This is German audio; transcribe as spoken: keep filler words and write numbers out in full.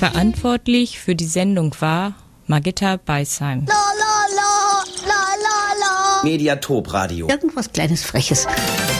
Verantwortlich für die Sendung war Margitta Beisheim. Mediatop Radio. Irgendwas Kleines, Freches.